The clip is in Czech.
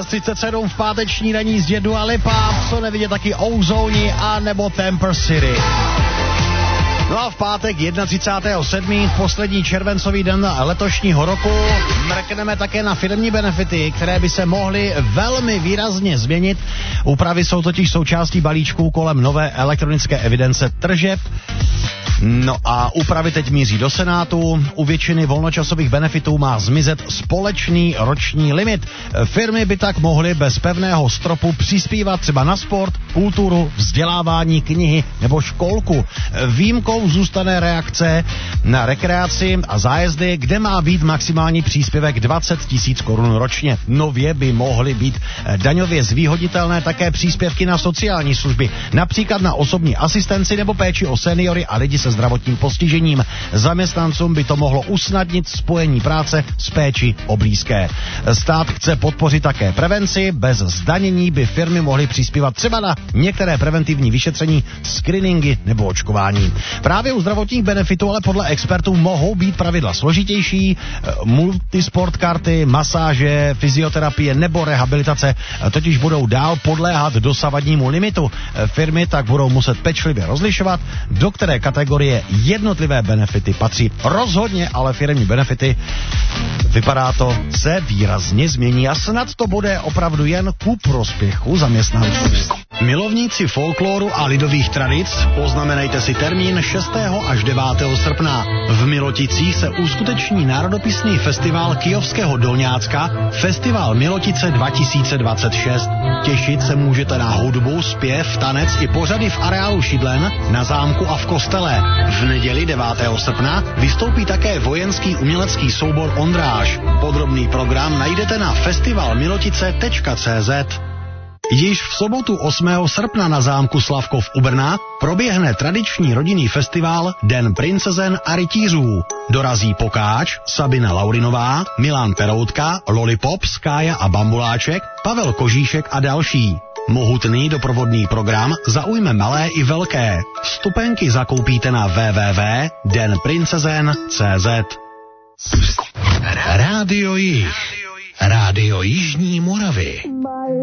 17:37 v páteční ranní z Dua Lipa, co nevidět taky Ozoni a nebo Temper City. No a v pátek 31.7., poslední červencový den letošního roku, mrkneme také na firemní benefity, které by se mohly velmi výrazně změnit. Úpravy jsou totiž součástí balíčků kolem nové elektronické evidence tržeb. No a úpravy teď míří do Senátu. U většiny volnočasových benefitů má zmizet společný roční limit. Firmy by tak mohly bez pevného stropu přispívat třeba na sport, kulturu, vzdělávání, knihy nebo školku. Výjimkou zůstane reakce na rekreaci a zájezdy, kde má být maximální příspěvek 20 000 korun ročně. Nově by mohly být daňově zvýhodnitelné také příspěvky na sociální služby, například na osobní asistenci nebo péči o seniory a lidi se zdravotním postižením. Zaměstnancům by to mohlo usnadnit spojení práce s péčí o blízké. Stát chce podpořit také prevenci. Bez zdanění by firmy mohly přispívat třeba na některé preventivní vyšetření, screeningy nebo očkování. Právě u zdravotních benefitů ale podle expertů mohou být pravidla složitější. Multisport karty, masáže, fyzioterapie nebo rehabilitace totiž budou dál podléhat dosavadnímu limitu. Firmy tak budou muset pečlivě rozlišovat, do které kategorie jednotlivé benefity patří. Rozhodně ale firemní benefity, vypadá to, se výrazně změní a snad to bude opravdu jen ku prospěchu zaměstnanců. Milovníci folkloru a lidových tradic, poznamenejte si termín 6. až 9. srpna. V Miloticích se uskuteční národopisný festival Kyjovského Dolňácka, Festival Milotice 2026. Těšit se můžete na hudbu, zpěv, tanec i pořady v areálu Šidlen, na zámku a v kostele. V neděli 9. srpna vystoupí také vojenský umělecký soubor Ondráž. Podrobný program najdete na festivalmilotice.cz. Již v sobotu 8. srpna na zámku Slavkov u Brna proběhne tradiční rodinný festival Den princezen a rytířů. Dorazí Pokáč, Sabina Laurinová, Milan Peroutka, Lollipop, Skája a Bambuláček, Pavel Kožíšek a další. Mohutný doprovodný program zaujme malé i velké. Vstupenky zakoupíte na www.denprincezen.cz. Rádio Jih. Rádio Jižní Moravy.